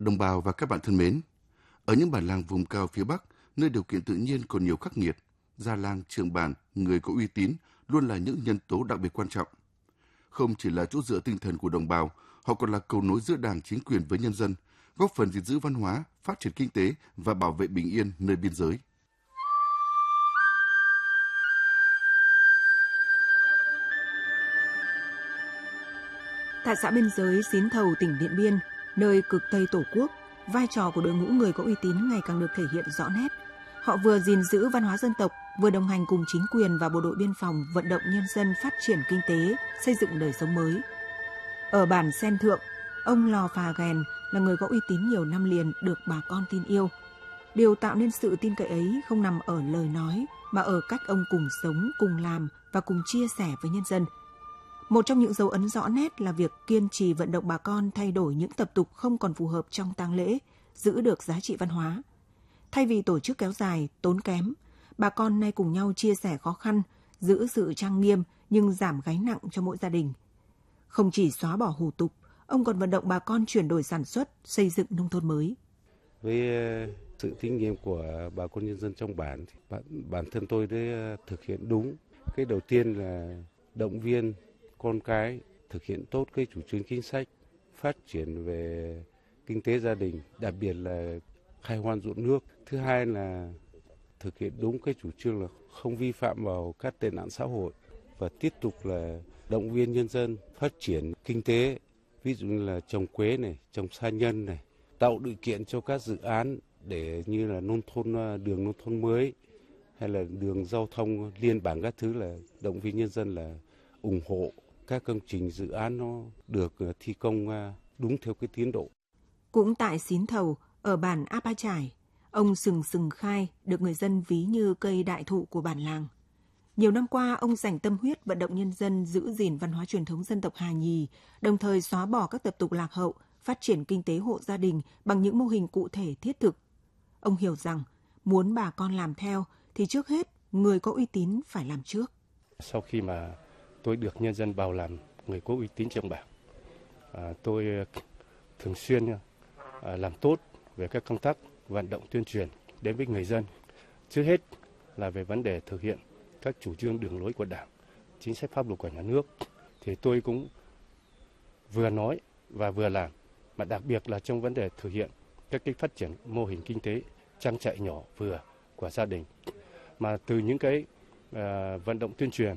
Đồng bào và các bạn thân mến, ở những bản làng vùng cao phía Bắc, nơi điều kiện tự nhiên còn nhiều khắc nghiệt, già làng, trưởng bản, người có uy tín luôn là những nhân tố đặc biệt quan trọng. Không chỉ là chỗ dựa tinh thần của đồng bào, họ còn là cầu nối giữa Đảng, chính quyền với nhân dân, góp phần gìn giữ văn hóa, phát triển kinh tế và bảo vệ bình yên nơi biên giới. Tại xã biên giới Xín Thầu, tỉnh Điện Biên, nơi cực Tây Tổ quốc, vai trò của đội ngũ người có uy tín ngày càng được thể hiện rõ nét. Họ vừa gìn giữ văn hóa dân tộc, vừa đồng hành cùng chính quyền và bộ đội biên phòng vận động nhân dân phát triển kinh tế, xây dựng đời sống mới. Ở bản Sen Thượng, ông Lò Phà Ghèn là người có uy tín nhiều năm liền được bà con tin yêu. Điều tạo nên sự tin cậy ấy không nằm ở lời nói, mà ở cách ông cùng sống, cùng làm và cùng chia sẻ với nhân dân. Một trong những dấu ấn rõ nét là việc kiên trì vận động bà con thay đổi những tập tục không còn phù hợp trong tang lễ, giữ được giá trị văn hóa. Thay vì tổ chức kéo dài, tốn kém, bà con nay cùng nhau chia sẻ khó khăn, giữ sự trang nghiêm nhưng giảm gánh nặng cho mỗi gia đình. Không chỉ xóa bỏ hủ tục, ông còn vận động bà con chuyển đổi sản xuất, xây dựng nông thôn mới. Với sự tín nhiệm của bà con nhân dân trong bản, bản thân tôi đã thực hiện đúng. Cái đầu tiên là động viên con cái thực hiện tốt cái chủ trương chính sách, phát triển về kinh tế gia đình, đặc biệt là khai hoang ruộng nước. Thứ hai là thực hiện đúng cái chủ trương là không vi phạm vào các tệ nạn xã hội và tiếp tục là động viên nhân dân phát triển kinh tế, ví dụ như là trồng quế này, trồng sa nhân này, tạo điều kiện cho các dự án để như là đường nông thôn mới hay là đường giao thông liên bản các thứ, là động viên nhân dân là ủng hộ các công trình dự án nó được thi công đúng theo cái tiến độ. Cũng tại Xín Thầu, ở bản Apa Chải, ông Sừng Sừng Khai được người dân ví như cây đại thụ của bản làng. Nhiều năm qua, ông dành tâm huyết vận động nhân dân giữ gìn văn hóa truyền thống dân tộc Hà Nhì, đồng thời xóa bỏ các tập tục lạc hậu, phát triển kinh tế hộ gia đình bằng những mô hình cụ thể thiết thực. Ông hiểu rằng, muốn bà con làm theo thì trước hết người có uy tín phải làm trước. Sau khi mà tôi được nhân dân bầu làm người có uy tín trong bản, tôi thường xuyên làm tốt về các công tác vận động tuyên truyền đến với người dân. Trước hết là về vấn đề thực hiện các chủ trương đường lối của Đảng, chính sách pháp luật của nhà nước, thì tôi cũng vừa nói và vừa làm, mà đặc biệt là trong vấn đề thực hiện các cái phát triển mô hình kinh tế trang trại nhỏ vừa của gia đình. Mà từ những cái vận động tuyên truyền